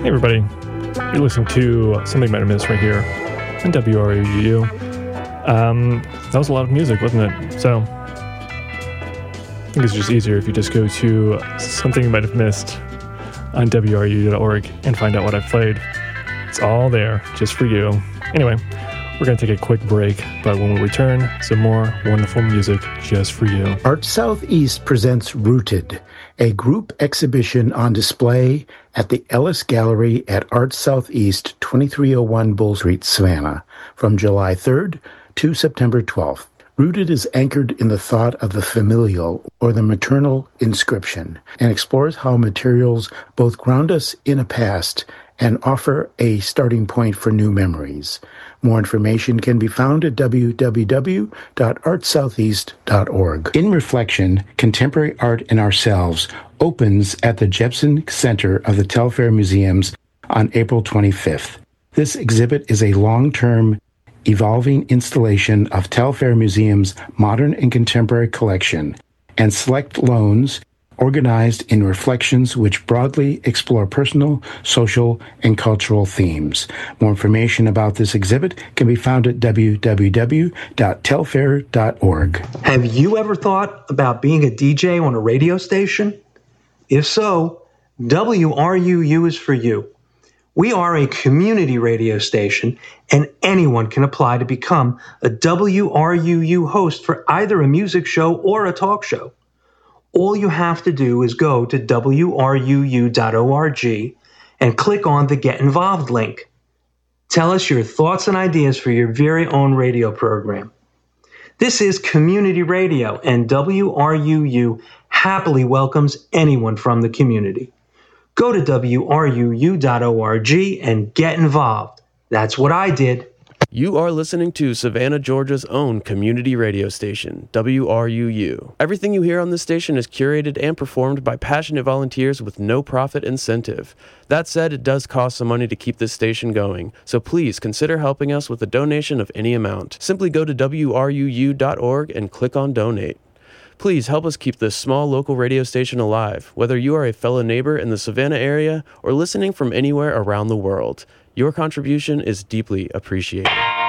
Hey everybody, you're listening to Something Might Have Missed right here on WRUU. That was a lot of music, wasn't it? So, I think it's just easier if you just go to Something You Might Have Missed on WRUU.org and find out what I've played. It's all there, just for you. Anyway, we're going to take a quick break, but when we return, some more wonderful music just for you. Art Southeast presents Rooted, a group exhibition on display at the Ellis Gallery at Art Southeast, 2301 Bull Street, Savannah, from July 3rd to September 12th. Rooted is anchored in the thought of the familial or the maternal inscription and explores how materials both ground us in a past and offer a starting point for new memories. More information can be found at www.artsoutheast.org. In Reflection, Contemporary Art in Ourselves opens at the Jepson Center of the Telfair Museums on April 25th. This exhibit is a long-term, evolving installation of Telfair Museum's modern and contemporary collection and select loans organized in reflections which broadly explore personal, social, and cultural themes. More information about this exhibit can be found at www.telfair.org. Have you ever thought about being a DJ on a radio station? If so, WRUU is for you. We are a community radio station, and anyone can apply to become a WRUU host for either a music show or a talk show. All you have to do is go to WRUU.org and click on the Get Involved link. Tell us your thoughts and ideas for your very own radio program. This is community radio, and WRUU happily welcomes anyone from the community. Go to WRUU.org and get involved. That's what I did. You are listening to Savannah, Georgia's own community radio station, WRUU. Everything you hear on this station is curated and performed by passionate volunteers with no profit incentive. That said, it does cost some money to keep this station going, so please consider helping us with a donation of any amount. Simply go to WRUU.org and click on Donate. Please help us keep this small local radio station alive, whether you are a fellow neighbor in the Savannah area or listening from anywhere around the world. Your contribution is deeply appreciated.